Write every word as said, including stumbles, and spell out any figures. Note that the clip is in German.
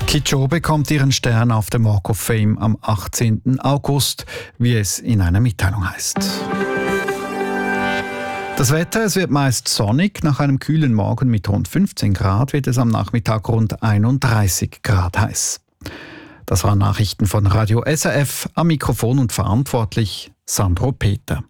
Kidjo bekommt ihren Stern auf dem Walk of Fame am achtzehnten August, wie es in einer Mitteilung heißt. Das Wetter, es wird meist sonnig. Nach einem kühlen Morgen mit rund fünfzehn Grad wird es am Nachmittag rund einunddreißig Grad heiß. Das waren Nachrichten von Radio S R F. Am Mikrofon und verantwortlich Sandro Peter.